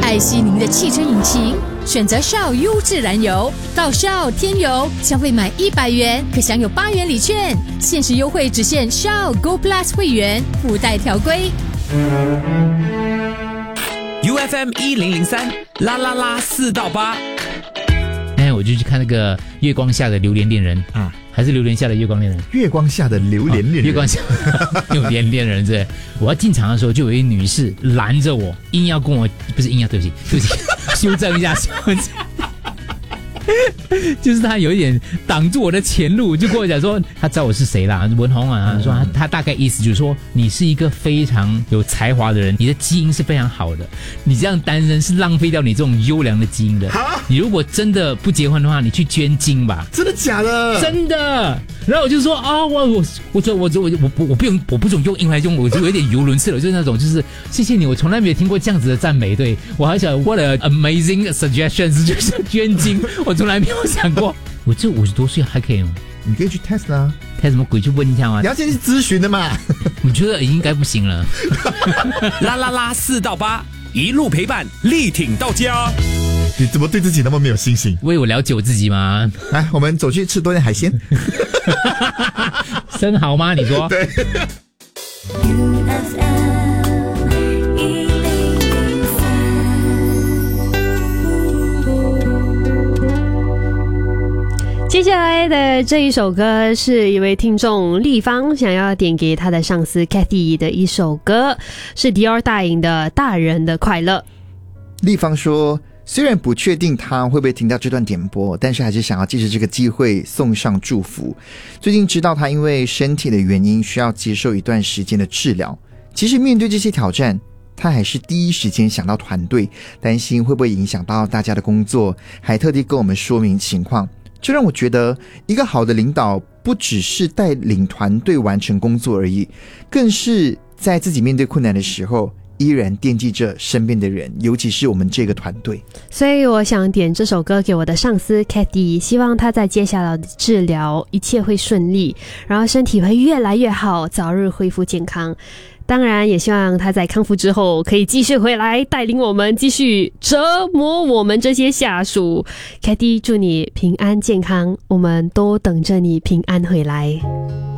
爱惜您的汽车引擎，选择 Shell 优质燃油，到 Shell 添油，消费满100元可享有8元礼券，限时优惠只限 Shell Go Plus 会员，附带条规。 UFM 1003啦啦啦4到8。 我就去看那个月光下的榴莲恋人啊，还是榴莲下的月光恋人？ 月光下的榴莲恋人， 月光下榴莲恋人对。我要进场的时候，就有一女士拦着我，硬要跟我，不是硬要，对不起，修正一下，就是他有一点挡住我的前路，就跟我讲说他知道我是谁啦，文宏啊，说他大概意思就是说你是一个非常有才华的人，你的基因是非常好的，你这样单身是浪费掉你这种优良的基因的。你如果真的不结婚的话，你去捐精吧。 真的假的？ 真的。然后我就说啊，我不准用英文来用，我就有一点语无伦次了，就是那种就是谢谢你，我从来没有听过这样子的赞美，对我还想 what a amazing suggestions， 就是捐精，我从来没有想过，我这50多岁还可以吗？ 你可以去 test 啊 ，test 什么鬼？去问一下吗？ 你要先去咨询的嘛。 我觉得应该不行了。 啦啦啦4到8，一路陪伴，力挺到家。 你怎么对自己那么没有信心？ 为我了解我自己吗？ 来，我们走去吃多点海鲜。 生蚝吗？你说？ 对。 接下来的这一首歌是一位听众立方想要点给他的上司 Kathy 的一首歌，是 Dior 大营的《大人的快乐》。 立方说，虽然不确定他会不会听到这段点播，但是还是想要借着这个机会送上祝福。最近知道他因为身体的原因需要接受一段时间的治疗，其实面对这些挑战，他还是第一时间想到团队，担心会不会影响到大家的工作，还特地跟我们说明情况。这让我觉得，一个好的领导不只是带领团队完成工作而已，更是在自己面对困难的时候依然惦记着身边的人，尤其是我们这个团队。 所以我想点这首歌给我的上司 Kathy， 希望他在接下来的治疗一切会顺利，然后身体会越来越好，早日恢复健康。当然也希望他在康复之后可以继续回来带领我们，继续折磨我们这些下属。 Kathy， 祝你平安健康，我们都等着你平安回来。